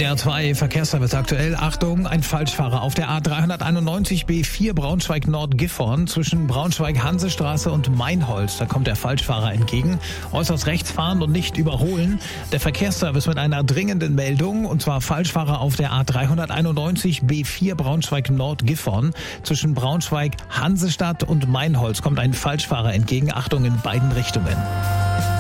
NDR 2 Verkehrsservice aktuell. Achtung, ein Falschfahrer auf der A391 B4 Braunschweig-Nord-Gifhorn zwischen Braunschweig-Hansestraße und Meinholz. Da kommt der Falschfahrer entgegen. Äußerst rechts fahren und nicht überholen. Der Verkehrsservice mit einer dringenden Meldung, und zwar Falschfahrer auf der A391 B4 Braunschweig-Nord-Gifhorn zwischen Braunschweig-Hansestadt und Meinholz kommt ein Falschfahrer entgegen. Achtung in beiden Richtungen.